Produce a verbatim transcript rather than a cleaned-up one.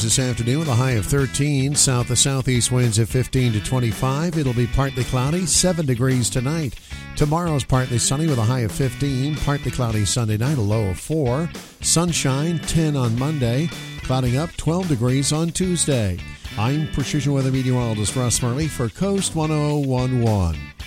This afternoon with a high of thirteen, south to southeast winds at fifteen to twenty-five. It'll be partly cloudy, seven degrees tonight. Tomorrow's partly sunny with a high of fifteen, partly cloudy Sunday night, a low of four. Sunshine, ten on Monday, clouding up twelve degrees on Tuesday. I'm Precision Weather Meteorologist Russ Murley for Coast one oh one one.